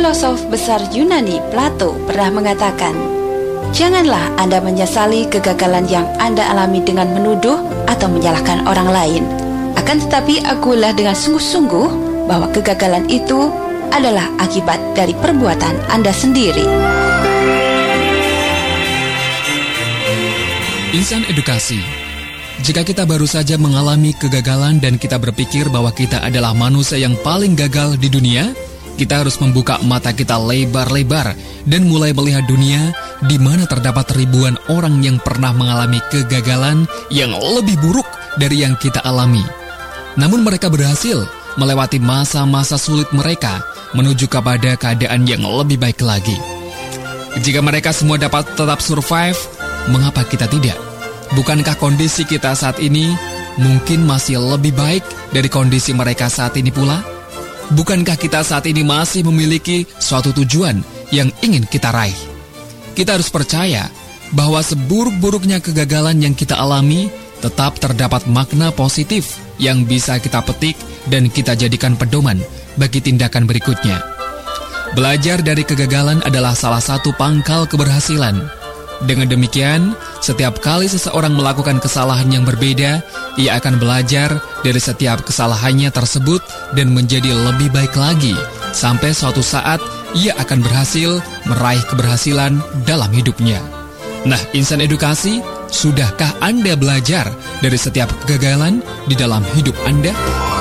Filosof besar Yunani Plato pernah mengatakan, "Janganlah Anda menyesali kegagalan yang Anda alami dengan menuduh atau menyalahkan orang lain. Akan tetapi akuilah dengan sungguh-sungguh bahwa kegagalan itu adalah akibat dari perbuatan Anda sendiri." Insan Edukasi. Jika kita baru saja mengalami kegagalan dan kita berpikir bahwa kita adalah manusia yang paling gagal di dunia, kita harus membuka mata kita lebar-lebar dan mulai melihat dunia di mana terdapat ribuan orang yang pernah mengalami kegagalan yang lebih buruk dari yang kita alami. Namun mereka berhasil melewati masa-masa sulit mereka menuju kepada keadaan yang lebih baik lagi. Jika mereka semua dapat tetap survive, mengapa kita tidak? Bukankah kondisi kita saat ini mungkin masih lebih baik dari kondisi mereka saat ini pula? Bukankah kita saat ini masih memiliki suatu tujuan yang ingin kita raih? Kita harus percaya bahwa seburuk-buruknya kegagalan yang kita alami, tetap terdapat makna positif yang bisa kita petik dan kita jadikan pedoman bagi tindakan berikutnya. Belajar dari kegagalan adalah salah satu pangkal keberhasilan. Dengan demikian, setiap kali seseorang melakukan kesalahan yang berbeda, ia akan belajar dari setiap kesalahannya tersebut dan menjadi lebih baik lagi, sampai suatu saat ia akan berhasil meraih keberhasilan dalam hidupnya. Nah, insan edukasi, sudahkah Anda belajar dari setiap kegagalan di dalam hidup Anda?